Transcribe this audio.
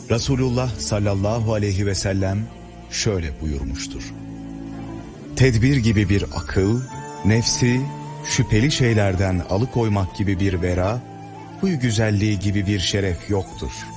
Resulullah sallallahu aleyhi ve sellem şöyle buyurmuştur: tedbir gibi bir akıl, nefsi şüpheli şeylerden alıkoymak gibi bir vera, huy güzelliği gibi bir şeref yoktur.